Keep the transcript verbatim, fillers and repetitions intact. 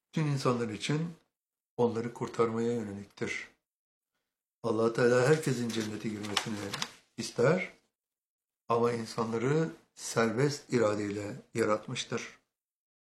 Bütün insanlar için onları kurtarmaya yöneliktir. Allah Teala herkesin cennete girmesini ister ama insanları serbest iradeyle yaratmıştır.